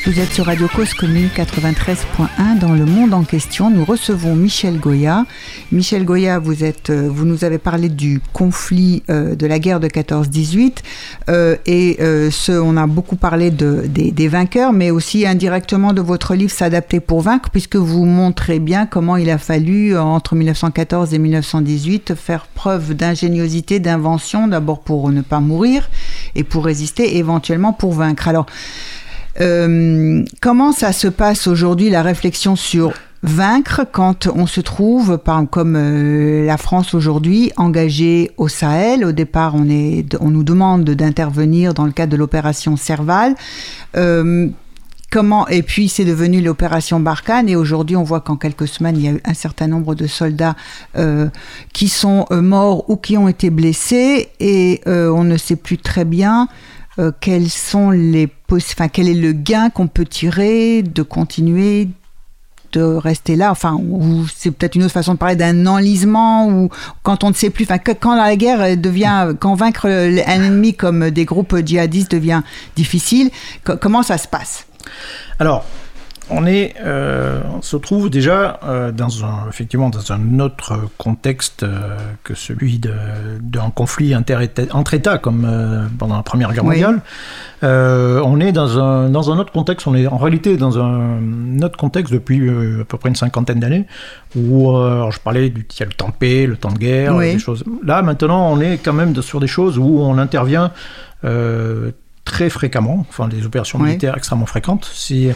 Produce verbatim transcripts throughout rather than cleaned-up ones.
Vous êtes sur Radio Cause Commune quatre-vingt-treize point un. Dans le monde en question, nous recevons Michel Goya. Michel Goya, vous, êtes, vous nous avez parlé du conflit euh, de la guerre de quatorze dix-huit euh, et euh, ce, on a beaucoup parlé de, des, des vainqueurs, mais aussi indirectement de votre livre S'adapter pour vaincre, puisque vous montrez bien comment il a fallu, entre mille neuf cent quatorze et mille neuf cent dix-huit, faire preuve d'ingéniosité, d'invention, d'abord pour ne pas mourir et pour résister, éventuellement pour vaincre. Alors, Euh, comment ça se passe aujourd'hui, la réflexion sur vaincre, quand on se trouve, par, comme euh, la France aujourd'hui, engagée au Sahel? Au départ, on, est, on nous demande d'intervenir dans le cadre de l'opération Serval. Euh, comment, et puis, c'est devenu l'opération Barkhane. Et aujourd'hui, on voit qu'en quelques semaines, il y a eu un certain nombre de soldats euh, qui sont euh, morts ou qui ont été blessés. Et euh, on ne sait plus très bien... Euh, quels sont les poss- enfin, quel est le gain qu'on peut tirer de continuer de rester là, enfin, ou c'est peut-être une autre façon de parler d'un enlisement, ou quand on ne sait plus, enfin, quand la guerre devient, quand vaincre un ennemi comme des groupes djihadistes devient difficile, co- comment ça se passe? Alors, on, est, euh, on se trouve déjà euh, dans un, effectivement dans un autre contexte euh, que celui de, d'un conflit inter-état, entre États, comme euh, pendant la Première Guerre mondiale. Oui. Euh, on est dans un, dans un autre contexte, on est en réalité dans un autre contexte depuis euh, à peu près une cinquantaine d'années, où euh, alors je parlais du il y a le temps de paix, le temps de guerre, oui. des choses. Là, maintenant, on est quand même sur des choses où on intervient euh, très fréquemment, enfin des opérations oui. militaires extrêmement fréquentes, c'est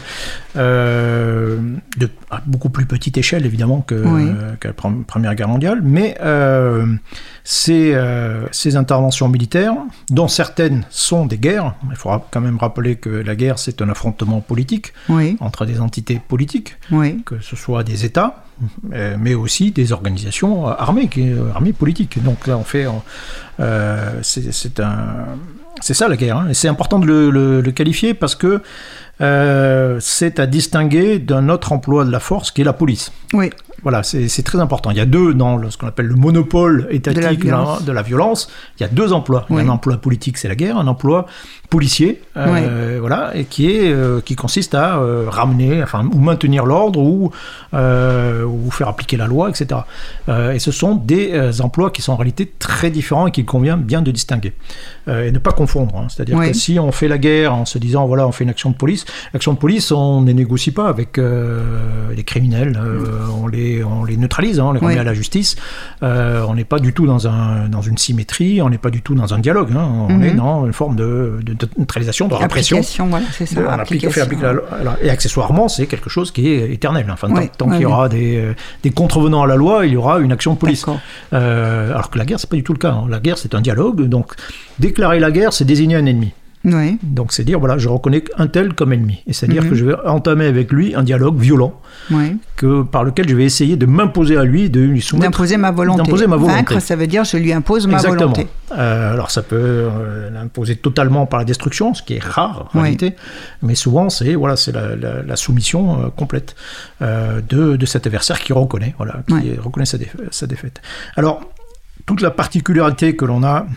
euh, de à beaucoup plus petite échelle évidemment que, oui. euh, que la Première Guerre mondiale, mais euh, ces, euh, ces interventions militaires, dont certaines sont des guerres, il faudra quand même rappeler que la guerre c'est un affrontement politique oui. entre des entités politiques, oui. que ce soit des États, euh, mais aussi des organisations armées, euh, armées politiques. Donc là on fait, euh, c'est, c'est un C'est ça la guerre, hein. Et c'est important de le, le, le qualifier parce que euh, c'est à distinguer d'un autre emploi de la force qui est la police. Oui. Voilà, c'est, c'est très important. Il y a deux, dans le, ce qu'on appelle le monopole étatique de la violence, de la violence il y a deux emplois. Oui. Il y a un emploi politique, c'est la guerre, un emploi policier, euh, oui. voilà, et qui, est, euh, qui consiste à euh, ramener, enfin, ou maintenir l'ordre, ou, euh, ou faire appliquer la loi, et cetera. Euh, et ce sont des euh, emplois qui sont en réalité très différents et qu'il convient bien de distinguer. Euh, et ne pas confondre. Hein. C'est-à-dire oui. que si on fait la guerre en se disant, voilà, on fait une action de police, l'action de police, on ne négocie pas avec euh, les criminels, euh, on les on les neutralise, hein, on les remet oui. à la justice. Euh, on n'est pas du tout dans, un, dans une symétrie, on n'est pas du tout dans un dialogue. Hein, on mm-hmm. est dans une forme de, de, de neutralisation, de répression. Application, voilà, c'est ça. De, on applique, fait appliquer la loi. Et accessoirement, c'est quelque chose qui est éternel. Enfin, oui. tant, tant oui, qu'il y aura oui. des, des contrevenants à la loi, il y aura une action de police. Euh, alors que la guerre, c'est pas du tout le cas. Hein. La guerre, c'est un dialogue. Donc, déclarer la guerre, c'est désigner un ennemi. Oui. Donc c'est dire, voilà, je reconnais un tel comme ennemi. Et c'est-à-dire mm-hmm. que je vais entamer avec lui un dialogue violent, oui. que, par lequel je vais essayer de m'imposer à lui, de lui soumettre... D'imposer ma volonté. D'imposer ma volonté. Vaincre, ça veut dire je lui impose ma Exactement. volonté. Euh, alors ça peut euh, l'imposer totalement par la destruction, ce qui est rare en oui. réalité, mais souvent c'est, voilà, c'est la, la, la soumission euh, complète euh, de, de cet adversaire qui reconnaît, voilà, qui oui. reconnaît sa, défa- sa défaite. Alors, toute la particularité que l'on a...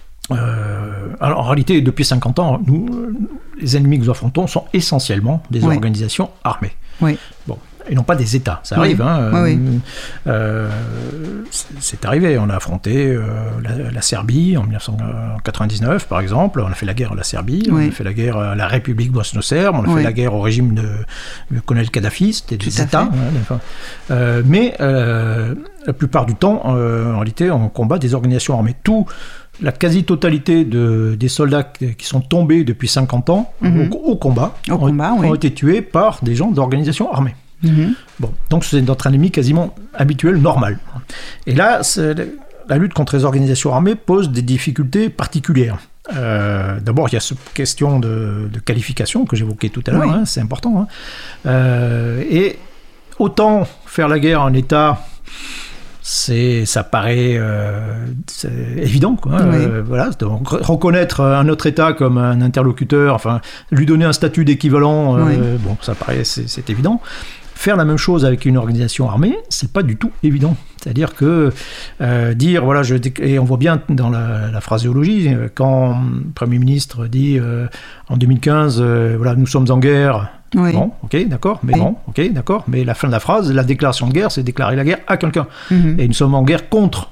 Euh, alors en réalité, depuis cinquante ans, nous, les ennemis que nous affrontons sont essentiellement des oui. organisations armées. Oui. Bon, et non pas des États. Ça arrive. Oui. Hein, oui, oui. Euh, c'est, c'est arrivé. On a affronté euh, la, la Serbie en dix-neuf cent quatre-vingt-dix-neuf, par exemple. On a fait la guerre à la Serbie. Oui. On a fait la guerre à la République bosno-serbe. On a oui. fait la guerre au régime de, du colonel Kadhafi. C'était des Tout États. Hein, enfin, euh, mais euh, la plupart du temps, euh, en réalité, on combat des organisations armées. Tout La quasi-totalité de, des soldats qui sont tombés depuis cinquante ans mm-hmm. au, au combat, au ont, combat ont oui. été tués par des gens d'organisations armées. Mm-hmm. Bon, donc c'est notre ennemi quasiment habituel, normal. Et là, c'est, la lutte contre les organisations armées pose des difficultés particulières. Euh, d'abord, il y a cette question de, de qualification que j'évoquais tout à l'heure, oui. hein, c'est important. Hein. Euh, et autant faire la guerre en État... C'est, ça paraît euh, c'est évident, quoi. Oui. Euh, voilà, donc, reconnaître un autre État comme un interlocuteur, enfin, lui donner un statut d'équivalent, euh, oui. bon, ça paraît, c'est, c'est évident. faire la même chose avec une organisation armée, c'est pas du tout évident. C'est-à-dire que euh, dire, voilà, je, et on voit bien dans la, la phraséologie, quand le Premier ministre dit euh, en deux mille quinze, euh, voilà, nous sommes en guerre. Oui. Bon, ok, d'accord, mais oui. bon, ok, d'accord, mais la fin de la phrase, la déclaration de guerre, c'est déclarer la guerre à quelqu'un. Mm-hmm. Et nous sommes en guerre contre